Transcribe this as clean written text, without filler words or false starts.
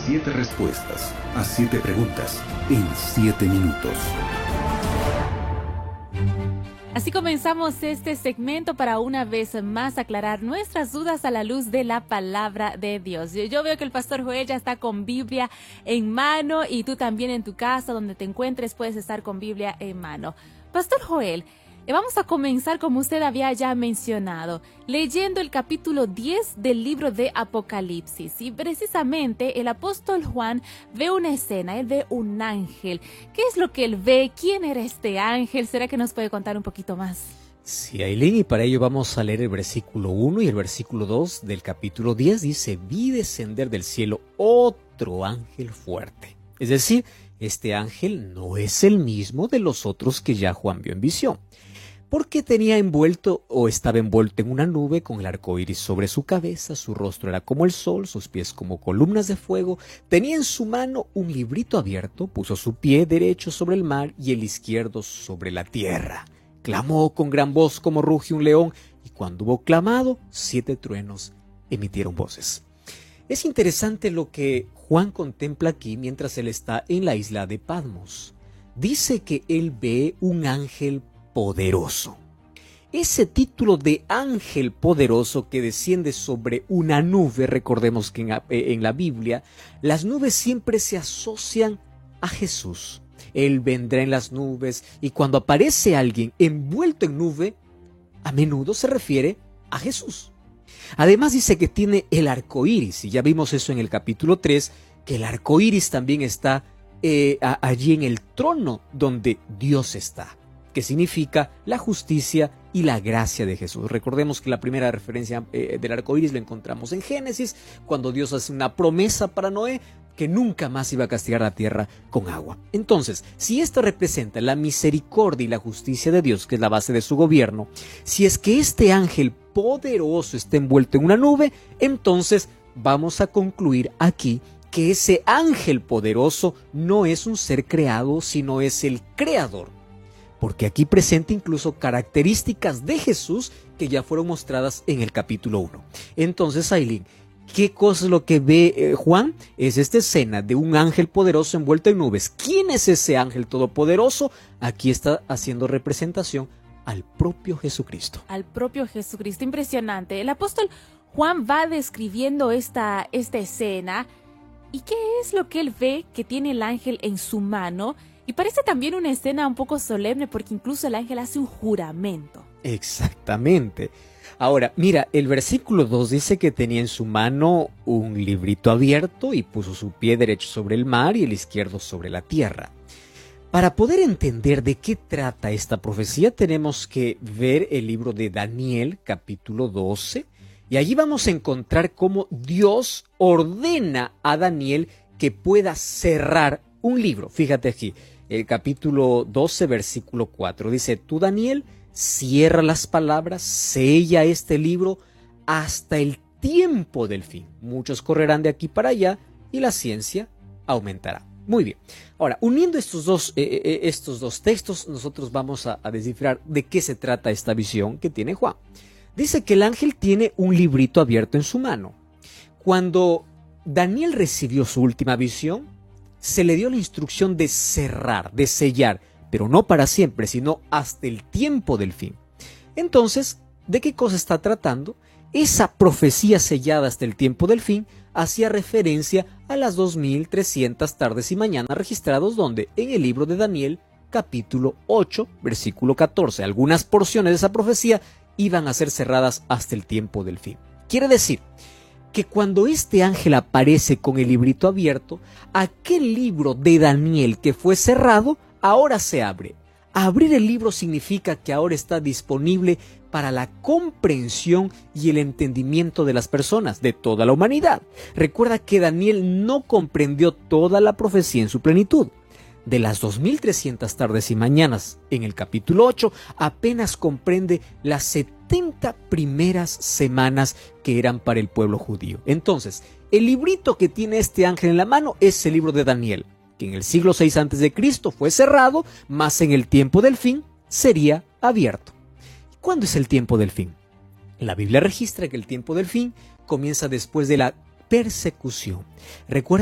7 respuestas a 7 preguntas en 7 minutos. Así comenzamos este segmento para una vez más aclarar nuestras dudas a la luz de la palabra de Dios. Yo veo que el pastor Joel ya está con Biblia en mano y tú también en tu casa, donde te encuentres, puedes estar con Biblia en mano. Pastor Joel, vamos a comenzar, como usted había ya mencionado, leyendo el capítulo 10 del libro de Apocalipsis. Y precisamente el apóstol Juan ve una escena, él ve un ángel. ¿Qué es lo que él ve? ¿Quién era este ángel? ¿Será que nos puede contar un poquito más? Sí, Ailén, y para ello vamos a leer el versículo 1 y el versículo 2 del capítulo 10. Dice: vi descender del cielo otro ángel fuerte. Es decir, este ángel no es el mismo de los otros que ya Juan vio en visión, porque tenía envuelto o estaba envuelto en una nube con el arco iris sobre su cabeza, su rostro era como el sol, sus pies como columnas de fuego, tenía en su mano un librito abierto, puso su pie derecho sobre el mar y el izquierdo sobre la tierra. Clamó con gran voz como ruge un león, y cuando hubo clamado, 7 truenos emitieron voces. Es interesante lo que Juan contempla aquí mientras él está en la isla de Patmos. Dice que él ve un ángel poderoso. Ese título de ángel poderoso que desciende sobre una nube, recordemos que en la Biblia, las nubes siempre se asocian a Jesús. Él vendrá en las nubes, y cuando aparece alguien envuelto en nube, a menudo se refiere a Jesús. Además dice que tiene el arco iris, y ya vimos eso en el capítulo 3, que el arco iris también está allí en el trono donde Dios está, que significa la justicia y la gracia de Jesús. Recordemos que la primera referencia del arco iris lo encontramos en Génesis, cuando Dios hace una promesa para Noé que nunca más iba a castigar la tierra con agua. Entonces, si esto representa la misericordia y la justicia de Dios, que es la base de su gobierno, si es que este ángel poderoso está envuelto en una nube, entonces vamos a concluir aquí que ese ángel poderoso no es un ser creado, sino es el creador, porque aquí presenta incluso características de Jesús que ya fueron mostradas en el capítulo 1. Entonces, Ailén, ¿qué cosa es lo que ve Juan? Es esta escena de un ángel poderoso envuelto en nubes. ¿Quién es ese ángel todopoderoso? Aquí está haciendo representación al propio Jesucristo. Al propio Jesucristo, impresionante. El apóstol Juan va describiendo esta escena. ¿Y qué es lo que él ve que tiene el ángel en su mano? Y parece también una escena un poco solemne, porque incluso el ángel hace un juramento. Exactamente. Ahora, mira, el versículo 2 dice que tenía en su mano un librito abierto y puso su pie derecho sobre el mar y el izquierdo sobre la tierra. Para poder entender de qué trata esta profecía, tenemos que ver el libro de Daniel, capítulo 12, y allí vamos a encontrar cómo Dios ordena a Daniel que pueda cerrar un libro. Fíjate aquí, el capítulo 12, versículo 4, dice: tú, Daniel, cierra las palabras, sella este libro hasta el tiempo del fin. Muchos correrán de aquí para allá y la ciencia aumentará. Muy bien. Ahora, uniendo estos dos textos, nosotros vamos a descifrar de qué se trata esta visión que tiene Juan. Dice que el ángel tiene un librito abierto en su mano. Cuando Daniel recibió su última visión, se le dio la instrucción de cerrar, de sellar, pero no para siempre, sino hasta el tiempo del fin. Entonces, ¿de qué cosa está tratando? Esa profecía sellada hasta el tiempo del fin hacía referencia a las 2300 tardes y mañanas registrados donde en el libro de Daniel, capítulo 8, versículo 14, algunas porciones de esa profecía iban a ser cerradas hasta el tiempo del fin. Quiere decir que cuando este ángel aparece con el librito abierto, aquel libro de Daniel que fue cerrado, ahora se abre. Abrir el libro significa que ahora está disponible para la comprensión y el entendimiento de las personas, de toda la humanidad. Recuerda que Daniel no comprendió toda la profecía en su plenitud. De las 2300 tardes y mañanas en el capítulo 8, apenas comprende las 70 primeras semanas que eran para el pueblo judío. Entonces, el librito que tiene este ángel en la mano es el libro de Daniel, que en el siglo 6 a.C. fue cerrado, mas en el tiempo del fin sería abierto. ¿Cuándo es el tiempo del fin? La Biblia registra que el tiempo del fin comienza después de la persecución. Recuerda